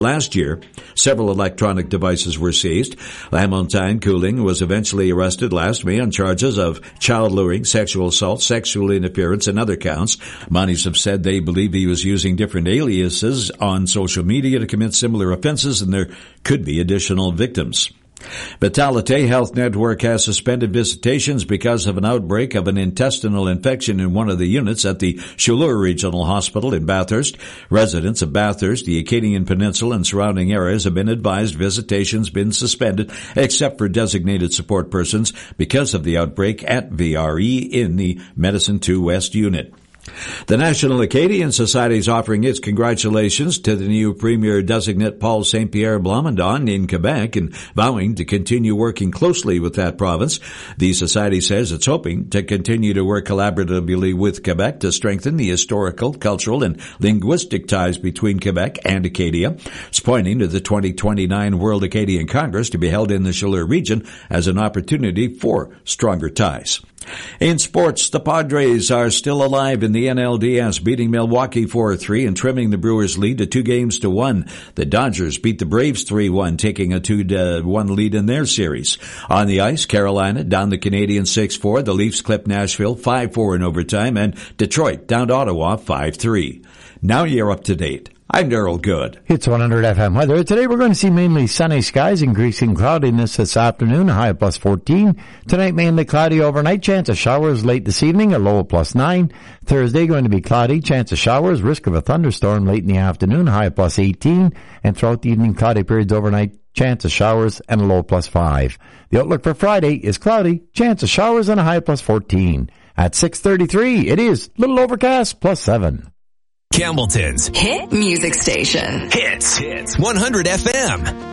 Last year, several electronic devices were seized. Lamontine Cooling was eventually arrested last May on charges of child luring, sexual assault, sexual interference, and other counts. Mounties have said they believe he was using different aliases on social media to commit similar offenses, and there could be additional victims. Vitality Health Network has suspended visitations because of an outbreak of an intestinal infection in one of the units at the Chaleur Regional Hospital in Bathurst. Residents of Bathurst, the Acadian Peninsula, and surrounding areas have been advised visitations been suspended except for designated support persons because of the outbreak at VRE in the Medicine 2 West unit. The National Acadian Society is offering its congratulations to the new Premier Designate Paul St. Pierre Blamondon in Quebec and vowing to continue working closely with that province. The Society says it's hoping to continue to work collaboratively with Quebec to strengthen the historical, cultural, and linguistic ties between Quebec and Acadia. It's pointing to the 2029 World Acadian Congress to be held in the Chaleur region as an opportunity for stronger ties. In sports, the Padres are still alive in the NLDS, beating Milwaukee 4-3 and trimming the Brewers' lead to 2-1. The Dodgers beat the Braves 3-1, taking a 2-1 lead in their series. On the ice, Carolina down the Canadiens 6-4. The Leafs clipped Nashville 5-4 in overtime, and Detroit downed Ottawa 5-3. Now you're up to date. I'm Daryl Good. It's 100 FM weather. Today we're going to see mainly sunny skies, increasing cloudiness this afternoon, a high of +14. Tonight mainly cloudy overnight, chance of showers late this evening, a low of +9. Thursday going to be cloudy, chance of showers, risk of a thunderstorm late in the afternoon, high of +18. And throughout the evening, cloudy periods overnight, chance of showers and a low of +5. The outlook for Friday is cloudy, chance of showers and a high of +14. At 6:33, it is little overcast, +7. Campbellton's hit music station. Hits 100 FM.